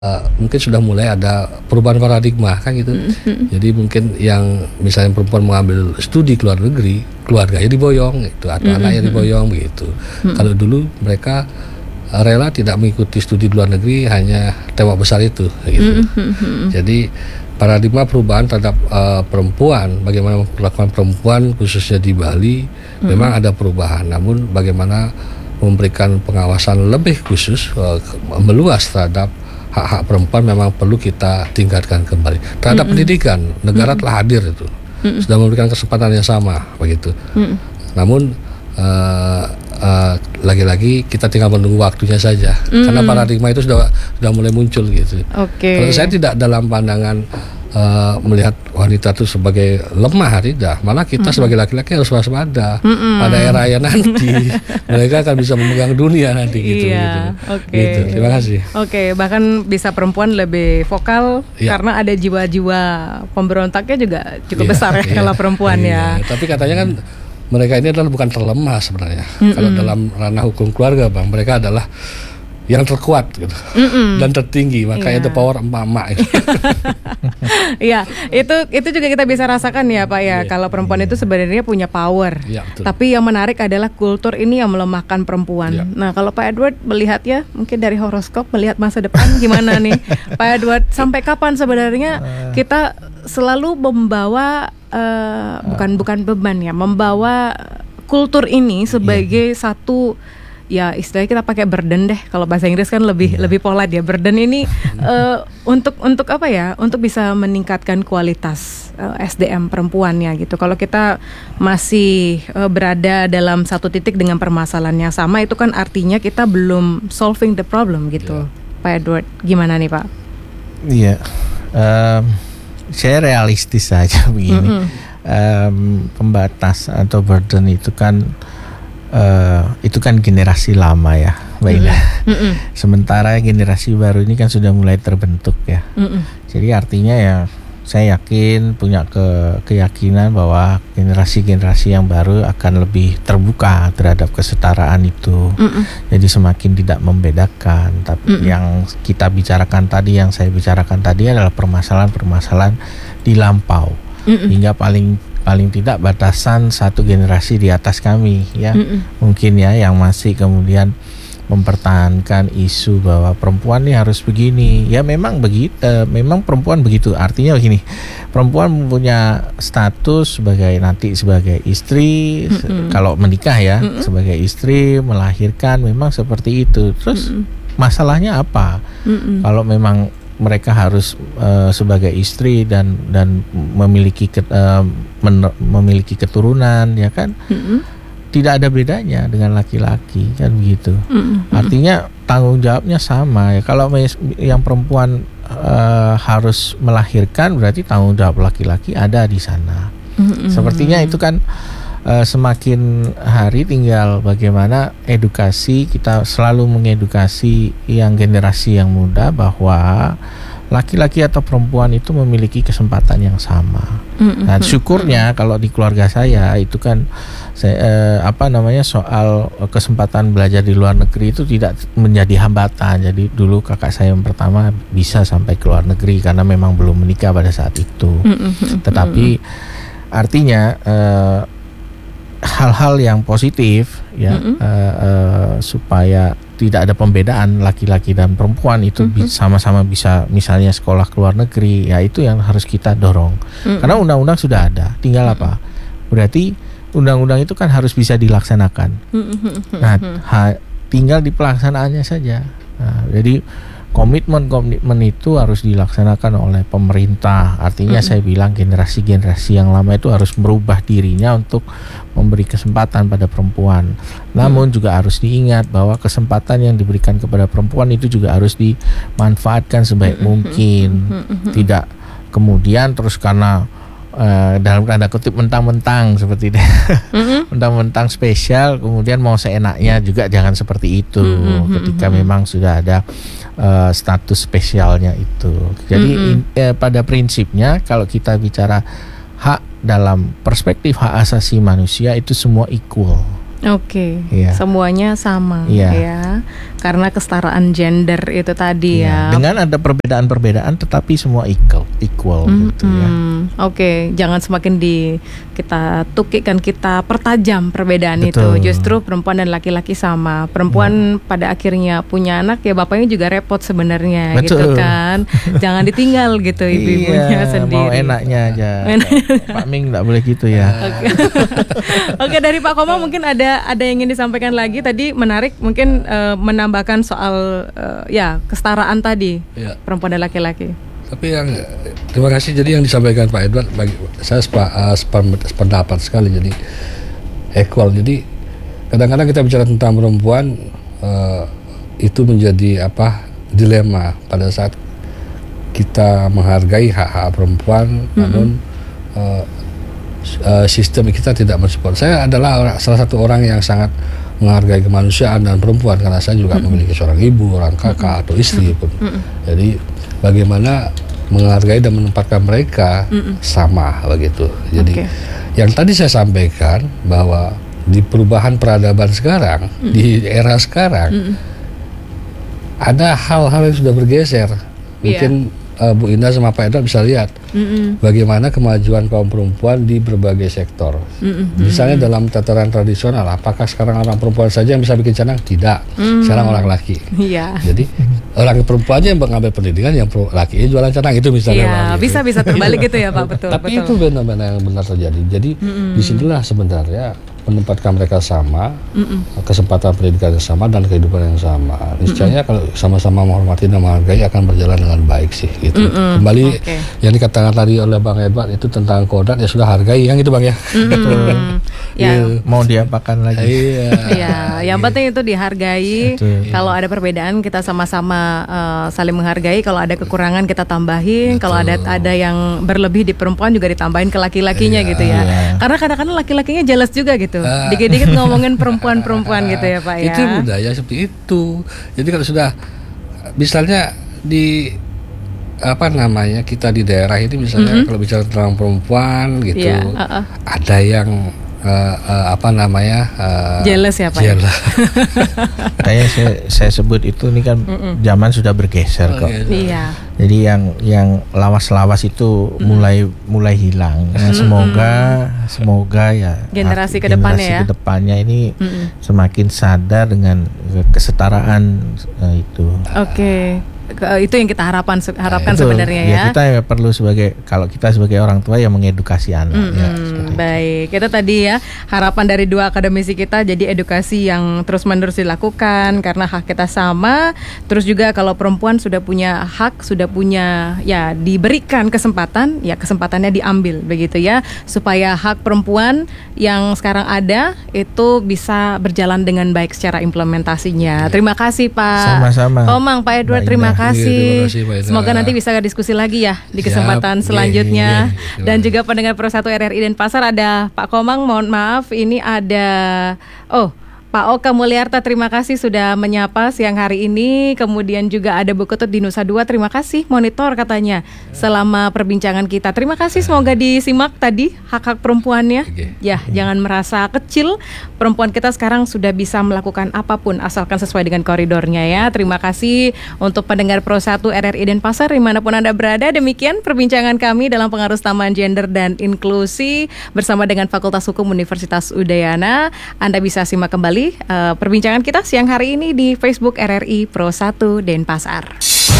Mungkin sudah mulai ada perubahan paradigma kan gitu. Jadi mungkin yang misalnya perempuan mengambil studi ke luar negeri, keluarganya diboyong itu atau anaknya diboyong begitu. Kalau dulu mereka rela tidak mengikuti studi di luar negeri hanya tembok besar itu gitu. Jadi paradigma perubahan terhadap perempuan, bagaimana memperlakukan perempuan khususnya di Bali memang ada perubahan. Namun bagaimana memberikan pengawasan lebih khusus meluas terhadap hak-hak perempuan memang perlu kita tingkatkan kembali. Terhadap pendidikan, negara telah hadir itu, sudah memberikan kesempatan yang sama begitu. Namun lagi-lagi kita tinggal menunggu waktunya saja, karena paradigma itu sudah mulai muncul gitu. Kalau saya tidak dalam pandangan melihat wanita itu sebagai lemah, tidak. Malah kita sebagai laki-laki harus waspada. Pada era yang nanti mereka akan bisa memegang dunia nanti gitu. Gitu. Terima kasih. Bahkan bisa perempuan lebih vokal karena ada jiwa-jiwa pemberontaknya juga cukup besar ya kalau perempuan ya. Tapi katanya kan mereka ini adalah bukan terlemah sebenarnya. Kalau dalam ranah hukum keluarga, Bang, mereka adalah yang terkuat gitu. Dan tertinggi, makanya the power emak-emak gitu. Iya, itu juga kita bisa rasakan ya Pak ya. Kalau perempuan itu sebenarnya punya power. Tapi yang menarik adalah kultur ini yang melemahkan perempuan. Nah, kalau Pak Edward melihat ya, mungkin dari horoskop melihat masa depan gimana nih Pak Edward, sampai kapan sebenarnya kita selalu membawa bukan beban ya, membawa kultur ini sebagai satu, ya istilahnya kita pakai burden deh, kalau bahasa Inggris kan lebih polite ya. Burden ini untuk apa ya? Untuk bisa meningkatkan kualitas SDM perempuannya gitu. Kalau kita masih berada dalam satu titik dengan permasalahan yang sama, itu kan artinya kita belum solving the problem gitu. Pak Edward, gimana nih Pak? Iya, saya realistis saja begini. Pembatas atau burden itu kan generasi lama ya, Mbak Ina. Sementara generasi baru ini kan sudah mulai terbentuk ya. Jadi artinya ya saya yakin, punya keyakinan bahwa generasi-generasi yang baru akan lebih terbuka terhadap kesetaraan itu. Jadi semakin tidak membedakan. Tapi yang kita bicarakan tadi, yang saya bicarakan tadi adalah permasalahan-permasalahan di lampau. Hingga paling tidak batasan satu generasi di atas kami ya, mungkin ya, yang masih kemudian mempertahankan isu bahwa perempuan ini harus begini. Ya memang begitu, memang perempuan begitu. Artinya begini, perempuan punya status nanti sebagai istri, kalau menikah ya, sebagai istri, melahirkan, memang seperti itu. Terus masalahnya apa? Kalau memang mereka harus sebagai istri dan memiliki keturunan, ya kan, tidak ada bedanya dengan laki-laki, kan begitu. Artinya tanggung jawabnya sama ya. Kalau yang perempuan harus melahirkan, berarti tanggung jawab laki-laki ada di sana. Sepertinya itu kan semakin hari tinggal bagaimana edukasi, kita selalu mengedukasi yang generasi yang muda bahwa laki-laki atau perempuan itu memiliki kesempatan yang sama. Nah, syukurnya kalau di keluarga saya itu kan soal kesempatan belajar di luar negeri itu tidak menjadi hambatan. Jadi dulu kakak saya yang pertama bisa sampai ke luar negeri karena memang belum menikah pada saat itu. Tetapi artinya hal-hal yang positif ya, supaya tidak ada pembedaan laki-laki dan perempuan itu sama-sama bisa misalnya sekolah ke luar negeri, ya itu yang harus kita dorong. Karena undang-undang sudah ada, tinggal apa? Berarti undang-undang itu kan harus bisa dilaksanakan. Nah, tinggal di pelaksanaannya saja. Nah, jadi komitmen itu harus dilaksanakan oleh pemerintah. Artinya saya bilang generasi-generasi yang lama itu harus merubah dirinya untuk memberi kesempatan pada perempuan. Namun juga harus diingat bahwa kesempatan yang diberikan kepada perempuan itu juga harus dimanfaatkan sebaik mungkin. Tidak kemudian terus karena dalam tanda kutip mentang-mentang seperti itu, mentang-mentang spesial, kemudian mau seenaknya juga, jangan seperti itu. Ketika memang sudah ada status spesialnya itu. Jadi pada prinsipnya kalau kita bicara hak dalam perspektif hak asasi manusia itu semua equal. Oke, semuanya sama ya, karena kesetaraan gender itu tadi ya. Dengan ada perbedaan-perbedaan, tetapi semua equal gitu ya. Oke, jangan semakin kita tukikkan, kita pertajam perbedaan. Betul. Itu. Justru perempuan dan laki-laki sama. Perempuan pada akhirnya punya anak ya bapaknya juga repot sebenarnya, gitu kan. Jangan ditinggal gitu ibu-ibunya sendiri. Mau enaknya aja. Pak Ming nggak boleh gitu ya. Oke, dari Pak Komang mungkin ada yang ingin disampaikan lagi. Tadi menarik mungkin menambahkan soal kesetaraan tadi perempuan dan laki-laki. Tapi terima kasih. Jadi yang disampaikan Pak Edward, bagi saya sependapat sekali. Jadi equal. Jadi kadang-kadang kita bicara tentang perempuan itu menjadi dilema pada saat kita menghargai hak-hak perempuan, namun sistem kita tidak mensupport. Saya adalah salah satu orang yang sangat menghargai kemanusiaan dan perempuan karena saya juga memiliki seorang ibu, orang kakak atau istri pun. Jadi bagaimana menghargai dan menempatkan mereka sama begitu. Jadi yang tadi saya sampaikan bahwa di perubahan peradaban sekarang, di era sekarang ada hal-hal yang sudah bergeser. Mungkin Bu Indah sama Pak Edward bisa lihat bagaimana kemajuan kaum perempuan di berbagai sektor. Misalnya dalam tataran tradisional, apakah sekarang orang perempuan saja yang bisa bikin canang? Tidak. Sekarang orang laki. Jadi orang perempuannya yang mengambil pendidikan, yang laki jualan canang, itu misalnya. Bisa terbalik gitu ya Pak. Betul. Tapi itu benar-benar yang benar terjadi. Jadi disinilah sebenarnya menempatkan mereka sama, kesempatan pendidikan yang sama dan kehidupan yang sama. Niscaya kalau sama-sama menghormati dan menghargai akan berjalan dengan baik sih gitu. Kembali yang dikatakan tadi oleh Bang Edward itu tentang kodrat, ya sudah hargai yang itu Bang ya. Mau diapakan lagi. Yang penting itu dihargai. Kalau ada perbedaan kita sama-sama saling menghargai. Kalau ada kekurangan kita tambahin. Kalau ada yang berlebih di perempuan juga ditambahin ke laki-lakinya gitu ya. Karena kadang-kadang laki-lakinya jealous juga gitu. Dikit-dikit ngomongin perempuan-perempuan gitu ya Pak ya. Itu budaya seperti itu. Jadi kalau sudah misalnya di kita di daerah ini misalnya kalau bicara tentang perempuan gitu, ada yang jealous ya Pak. Jealous. Kayak saya sebut itu ini kan zaman sudah bergeser kok. Jadi yang lawas-lawas itu mulai hilang. Semoga ya generasi kedepannya ini semakin sadar dengan kesetaraan itu. Itu yang kita harapkan sebenarnya ya. Kita perlu kalau kita sebagai orang tua yang mengedukasi anak. Baik, itu tadi ya harapan dari dua akademisi kita. Jadi edukasi yang terus-menerus dilakukan karena hak kita sama. Terus juga kalau perempuan sudah punya hak, sudah punya diberikan kesempatan, kesempatannya diambil begitu ya, supaya hak perempuan yang sekarang ada itu bisa berjalan dengan baik secara implementasinya. Terima kasih Pak Sama-sama. Komang, Pak Edward, terima kasih. Semoga nanti bisa diskusi lagi ya di kesempatan selanjutnya. Dan juga pendengar Pro 1 RRI Denpasar, ada Pak Komang, mohon maaf ini ada Pak Oka Mulyarta, terima kasih sudah menyapa siang hari ini. Kemudian juga ada Bu Ketut di Nusa Dua, terima kasih monitor katanya selama perbincangan kita. Terima kasih, semoga disimak tadi hak-hak perempuannya. Jangan merasa kecil. Perempuan kita sekarang sudah bisa melakukan apapun asalkan sesuai dengan koridornya ya. Terima kasih untuk pendengar Pro 1 RRI Denpasar dimanapun Anda berada. Demikian perbincangan kami dalam Pengaruh Taman Gender dan Inklusi bersama dengan Fakultas Hukum Universitas Udayana. Anda bisa simak kembali perbincangan kita siang hari ini di Facebook RRI Pro 1 Denpasar.